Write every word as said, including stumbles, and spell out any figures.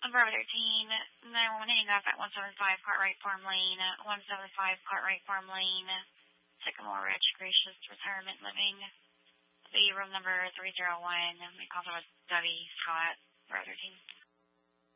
Bravo thirteen, nine one one hang off at one seven five Cartwright Farm Lane, one seven five Cartwright Farm Lane, Sycamore Ridge, Gracious Retirement Living, the room number three zero one, my call was Debbie Scott, Bravo thirteen.